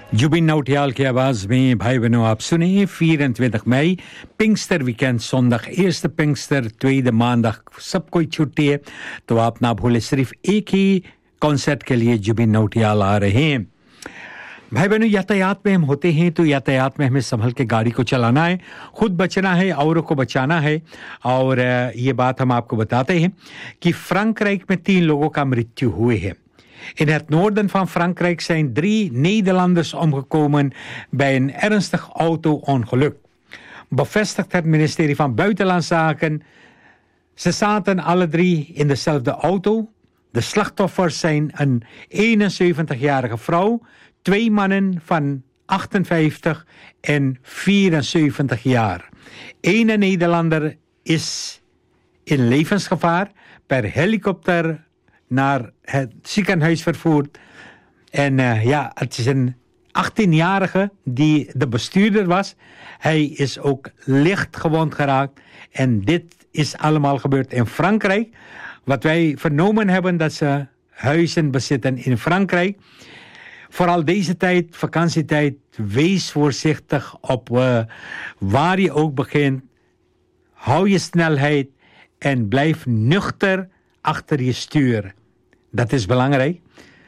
जुबिन नौटियाल की आवाज में भाई बहनों आप सुने 24 mei Pinkster weekend zondag 1 Pinkster 2 maandag सब कोई छुट्टी है तो आप ना भूले सिर्फ एक ही कॉन्सर्ट के लिए जुबिन नौटियाल आ रहे हैं भाई बहनों यातायात में हम होते हैं तो यातायात में हमें संभल के गाड़ी को चलाना है खुद बचना है औरों को बचाना है और ये बात हम आपको बताते हैं कि फ्रैंकराइक में 3 लोगों का मृत्यु हुए है In het noorden van Frankrijk zijn 3 Nederlanders omgekomen bij een ernstig auto-ongeluk. Bevestigt het ministerie van Buitenlandse Zaken. Ze zaten alle 3 in dezelfde auto. De slachtoffers zijn een 71-jarige vrouw, 2 mannen van 58 en 74 jaar. 1 Nederlander is in levensgevaar per helikopter naar het ziekenhuis vervoerd. En het is een 18-jarige die de bestuurder was. Hij is ook licht gewond geraakt. En dit is allemaal gebeurd in Frankrijk. Wat wij vernomen hebben dat ze huizen bezitten in Frankrijk. Vooral deze tijd, vakantietijd, wees voorzichtig op waar je ook begint. Hou je snelheid en blijf nuchter achter je stuur. Dat is belangrijk.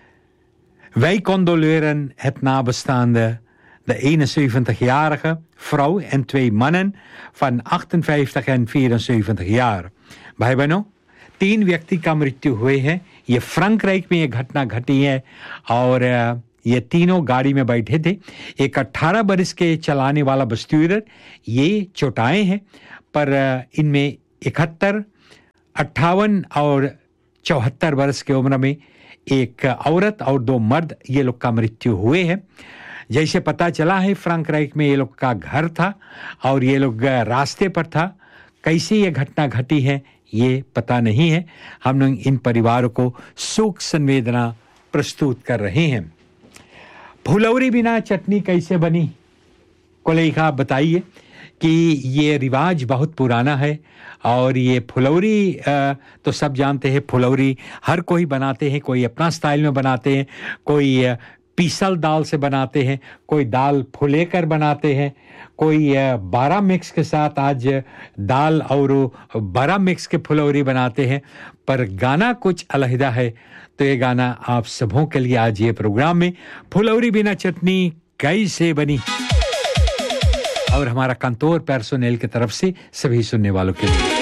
Wij condoleren het nabestaande, de 71-jarige vrouw en 2 mannen van 58 en 74 jaar. भाई बहनों 3 व्यक्ति का मृत्यु हुए हैं ये फ्रैंकराइक में ये घटना घटी है और ये तीनों गाड़ी में बैठे थे एक 18 बरस के चलाने वाला बस्टूरर ये चोटाए हैं पर इनमें 71 58 और 74 वर्ष की उम्र में एक औरत और 2 मर्द ये लोग का मृत्यु हुए हैं जैसे पता चला है फ्रैंकराइक में ये लोग का घर था और ये लोग रास्ते पर था कैसे ये घटना घटी है ये पता नहीं है हम लोग इन परिवारों को शोक संवेदना प्रस्तुत कर रहे हैं फुलौरी बिना चटनी कैसे बनी कोलेखा बताइए कि ये रिवाज बहुत पुराना है और ये फुलौरी तो सब जानते हैं फुलौरी हर कोई बनाते हैं कोई अपना स्टाइल में बनाते हैं कोई पीसल दाल से बनाते हैं कोई दाल फुलेकर बनाते हैं कोई 12 मिक्स के साथ आज दाल और 12 मिक्स के फुलौरी बनाते हैं पर गाना कुछ अलहदा है तो ये गाना आप सबों के लिए आज ये प्रोग्राम में फुलौरी बिना चटनी कैसे बनी और हमारा कंतोर पर्सोनेल की तरफ से सभी सुनने वालों के लिए